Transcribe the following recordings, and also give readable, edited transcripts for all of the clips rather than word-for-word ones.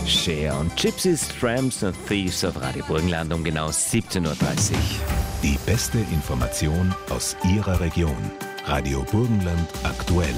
Cher und Gypsies, Tramps und Thieves auf Radio Burgenland um genau 17.30 Uhr. Die beste Information aus Ihrer Region. Radio Burgenland aktuell.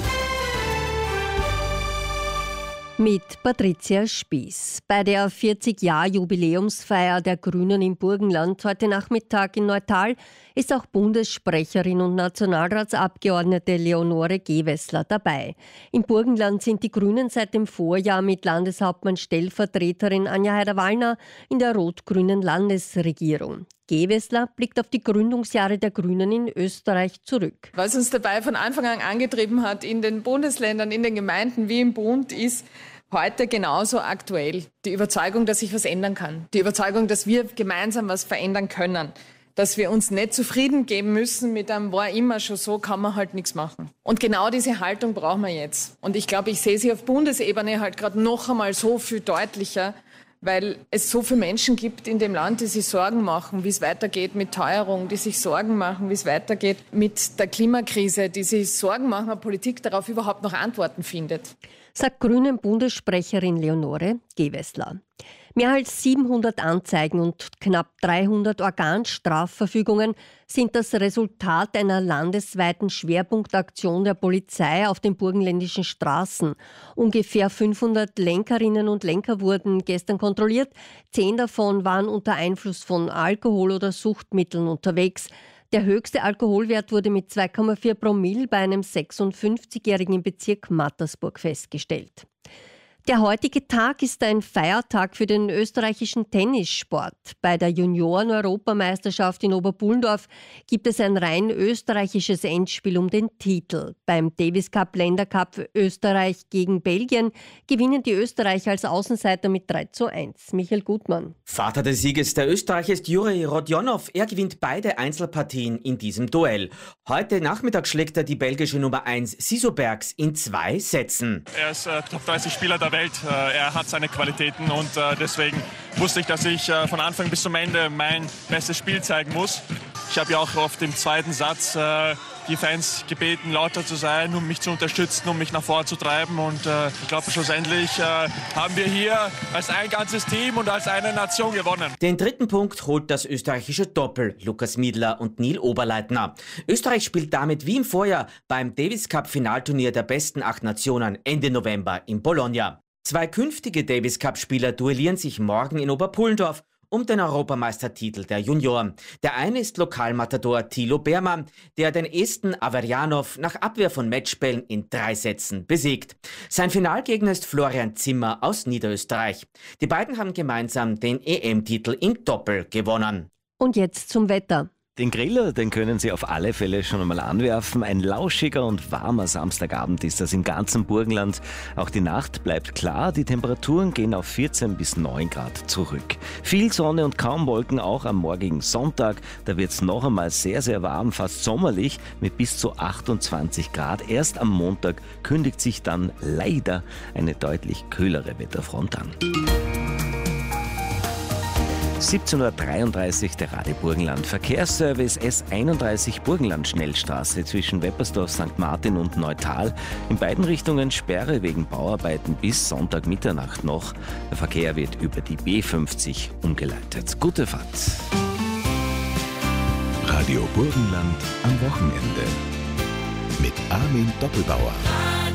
Mit Patricia Spieß. Bei der 40-Jahr-Jubiläumsfeier der Grünen im Burgenland heute Nachmittag in Neutal ist auch Bundessprecherin und Nationalratsabgeordnete Leonore Gewessler dabei. Im Burgenland sind die Grünen seit dem Vorjahr mit Landeshauptmann-Stellvertreterin Anja Haider-Wallner in der rot-grünen Landesregierung. Gewessler blickt auf die Gründungsjahre der Grünen in Österreich zurück. Was uns dabei von Anfang an angetrieben hat, in den Bundesländern, in den Gemeinden wie im Bund, ist heute genauso aktuell. Die Überzeugung, dass sich was ändern kann. Die Überzeugung, dass wir gemeinsam was verändern können. Dass wir uns nicht zufrieden geben müssen mit einem war immer schon so, kann man halt nichts machen. Und genau diese Haltung brauchen wir jetzt. Und ich glaube, ich sehe sie auf Bundesebene halt gerade noch einmal so viel deutlicher, weil es so viele Menschen gibt in dem Land, die sich Sorgen machen, wie es weitergeht mit Teuerung, die sich Sorgen machen, wie es weitergeht mit der Klimakrise, die sich Sorgen machen, ob Politik darauf überhaupt noch Antworten findet. Sagt Grünen-Bundessprecherin Leonore Gewessler. Mehr als 700 Anzeigen und knapp 300 Organstrafverfügungen sind das Resultat einer landesweiten Schwerpunktaktion der Polizei auf den burgenländischen Straßen. Ungefähr 500 Lenkerinnen und Lenker wurden gestern kontrolliert. 10 davon waren unter Einfluss von Alkohol oder Suchtmitteln unterwegs. Der höchste Alkoholwert wurde mit 2,4 Promille bei einem 56-Jährigen im Bezirk Mattersburg festgestellt. Der heutige Tag ist ein Feiertag für den österreichischen Tennissport. Bei der Junioren-Europameisterschaft in Oberpullendorf gibt es ein rein österreichisches Endspiel um den Titel. Beim Davis Cup Ländercup Österreich gegen Belgien gewinnen die Österreicher als Außenseiter mit 3:1. Michael Gutmann. Vater des Sieges der Österreicher ist Juri Rodionov. Er gewinnt beide Einzelpartien in diesem Duell. Heute Nachmittag schlägt er die belgische Nummer 1 Siso Bergs in 2 Sätzen. Er ist Top 30 Spieler der Welt. Er hat seine Qualitäten und deswegen wusste ich, dass ich von Anfang bis zum Ende mein bestes Spiel zeigen muss. Ich habe ja auch auf dem zweiten Satz die Fans gebeten, lauter zu sein, um mich zu unterstützen, um mich nach vorne zu treiben. Und ich glaube, schlussendlich haben wir hier als ein ganzes Team und als eine Nation gewonnen. Den dritten Punkt holt das österreichische Doppel, Lukas Miedler und Neil Oberleitner. Österreich spielt damit wie im Vorjahr beim Davis Cup Finalturnier der besten 8 Nationen Ende November in Bologna. 2 künftige Davis Cup Spieler duellieren sich morgen in Oberpullendorf um den Europameistertitel der Junioren. Der eine ist Lokalmatador Thilo Beermann, der den Esten Averjanov nach Abwehr von Matchbällen in 3 Sätzen besiegt. Sein Finalgegner ist Florian Zimmer aus Niederösterreich. Die beiden haben gemeinsam den EM-Titel im Doppel gewonnen. Und jetzt zum Wetter. Den Griller, den können Sie auf alle Fälle schon einmal anwerfen. Ein lauschiger und warmer Samstagabend ist das im ganzen Burgenland. Auch die Nacht bleibt klar. Die Temperaturen gehen auf 14 bis 9 Grad zurück. Viel Sonne und kaum Wolken auch am morgigen Sonntag. Da wird es noch einmal sehr, sehr warm, fast sommerlich mit bis zu 28 Grad. Erst am Montag kündigt sich dann leider eine deutlich kühlere Wetterfront an. 17.33 Uhr, der Radio Burgenland Verkehrsservice S31 Burgenland Schnellstraße zwischen Weppersdorf, St. Martin und Neutal. In beiden Richtungen Sperre wegen Bauarbeiten bis Sonntag Mitternacht noch. Der Verkehr wird über die B50 umgeleitet. Gute Fahrt. Radio Burgenland am Wochenende. Mit Armin Doppelbauer.